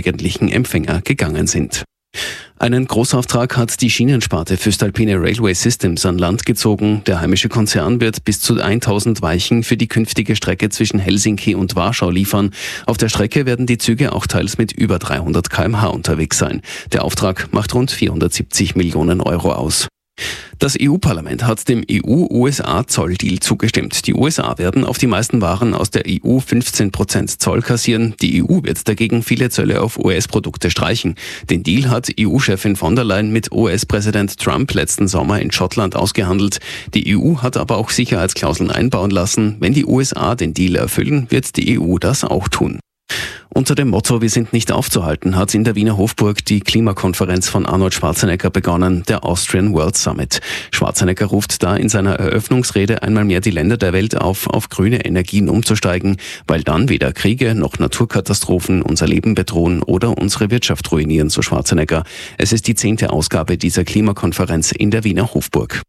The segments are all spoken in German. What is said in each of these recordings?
eigentlichen Empfänger gegangen sind. Einen Großauftrag hat die Schienensparte voestalpine Railway Systems an Land gezogen. Der heimische Konzern wird bis zu 1000 Weichen für die künftige Strecke zwischen Helsinki und Warschau liefern. Auf der Strecke werden die Züge auch teils mit über 300 km/h unterwegs sein. Der Auftrag macht rund 470 Millionen Euro aus. Das EU-Parlament hat dem EU-USA-Zolldeal zugestimmt. Die USA werden auf die meisten Waren aus der EU 15% Zoll kassieren. Die EU wird dagegen viele Zölle auf US-Produkte streichen. Den Deal hat EU-Chefin von der Leyen mit US-Präsident Trump letzten Sommer in Schottland ausgehandelt. Die EU hat aber auch Sicherheitsklauseln einbauen lassen. Wenn die USA den Deal erfüllen, wird die EU das auch tun. Unter dem Motto "Wir sind nicht aufzuhalten" hat in der Wiener Hofburg die Klimakonferenz von Arnold Schwarzenegger begonnen, der Austrian World Summit. Schwarzenegger ruft da in seiner Eröffnungsrede einmal mehr die Länder der Welt auf grüne Energien umzusteigen, weil dann weder Kriege noch Naturkatastrophen unser Leben bedrohen oder unsere Wirtschaft ruinieren, so Schwarzenegger. Es ist die 10. Ausgabe dieser Klimakonferenz in der Wiener Hofburg.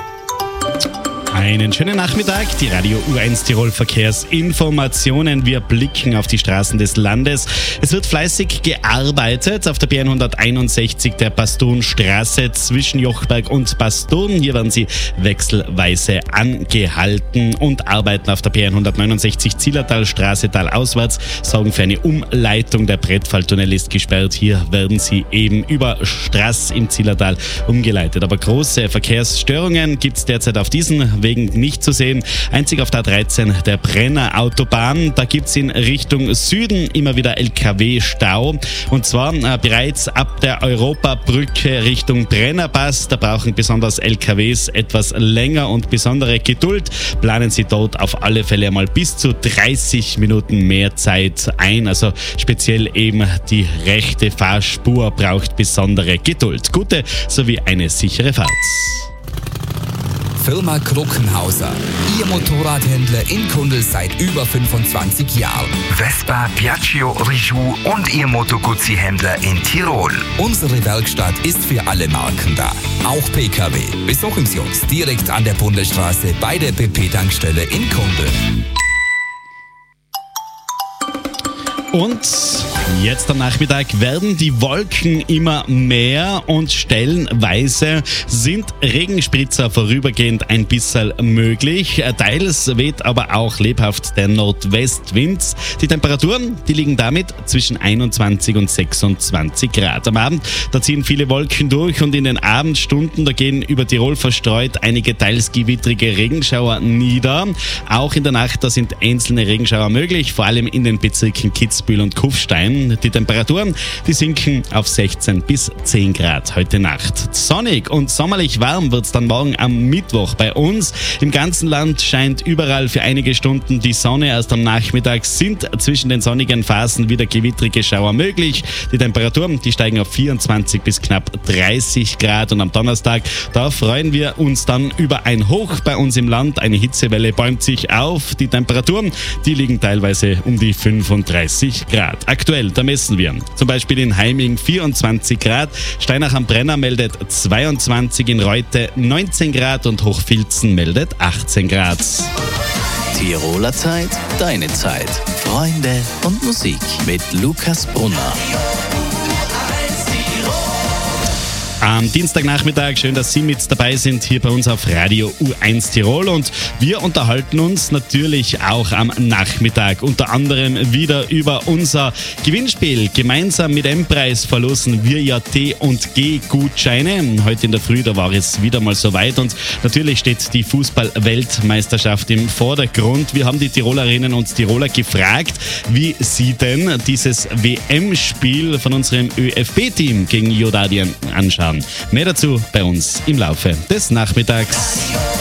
Einen schönen Nachmittag, die Radio U1 Tirol Verkehrsinformationen. Wir blicken auf die Straßen des Landes. Es wird fleißig gearbeitet auf der B161 der Bastonstraße zwischen Jochberg und Baston. Hier werden sie wechselweise angehalten und arbeiten auf der B169 Zillertalstraße talauswärts, sorgen für eine Umleitung. Der Brettfalltunnel ist gesperrt. Hier werden sie eben über Straß im Zillertal umgeleitet. Aber große Verkehrsstörungen gibt es derzeit auf diesen Wegen nicht zu sehen. Einzig auf der A13 der Brenner Autobahn. Da gibt es in Richtung Süden immer wieder LKW-Stau. Und zwar bereits ab der Europabrücke Richtung Brennerpass. Da brauchen besonders LKWs etwas länger und besondere Geduld. Planen Sie dort auf alle Fälle einmal bis zu 30 Minuten mehr Zeit ein. Also speziell eben die rechte Fahrspur braucht besondere Geduld. Gute sowie eine sichere Fahrt. Firma Kruckenhauser. Ihr Motorradhändler in Kundl seit über 25 Jahren. Vespa, Piaggio, Rijou und Ihr Moto Guzzi-Händler in Tirol. Unsere Werkstatt ist für alle Marken da. Auch PKW. Besuchen Sie uns direkt an der Bundesstraße bei der BP-Tankstelle in Kundl. Und jetzt am Nachmittag werden die Wolken immer mehr und stellenweise sind Regenspritzer vorübergehend ein bisschen möglich. Teils weht aber auch lebhaft der Nordwestwind. Die Temperaturen, die liegen damit zwischen 21 und 26 Grad. Am Abend, da ziehen viele Wolken durch und in den Abendstunden, da gehen über Tirol verstreut einige teils gewittrige Regenschauer nieder. Auch in der Nacht, da sind einzelne Regenschauer möglich, vor allem in den Bezirken Kitzbühel und Kufstein. Die Temperaturen, die sinken auf 16 bis 10 Grad heute Nacht. Sonnig und sommerlich warm wird es dann morgen am Mittwoch bei uns. Im ganzen Land scheint überall für einige Stunden die Sonne. Erst am Nachmittag sind zwischen den sonnigen Phasen wieder gewittrige Schauer möglich. Die Temperaturen, die steigen auf 24 bis knapp 30 Grad. Und am Donnerstag, da freuen wir uns dann über ein Hoch bei uns im Land. Eine Hitzewelle bäumt sich auf. Die Temperaturen, die liegen teilweise um die 35 Grad. Aktuell, da messen wir zum Beispiel in Heiming 24 Grad, Steinach am Brenner meldet 22, in Reute 19 Grad und Hochfilzen meldet 18 Grad. Tiroler Zeit, deine Zeit. Freunde und Musik mit Lukas Brunner. Am Dienstagnachmittag, schön, dass Sie mit dabei sind, hier bei uns auf Radio U1 Tirol und wir unterhalten uns natürlich auch am Nachmittag, unter anderem wieder über unser Gewinnspiel. Gemeinsam mit M-Preis verlosen wir ja T&G Gutscheine. Heute in der Früh, da war es wieder mal soweit und natürlich steht die Fußball-Weltmeisterschaft im Vordergrund. Wir haben die Tirolerinnen und Tiroler gefragt, wie sie denn dieses WM-Spiel von unserem ÖFB-Team gegen Jordanien anschauen. Mehr dazu bei uns im Laufe des Nachmittags.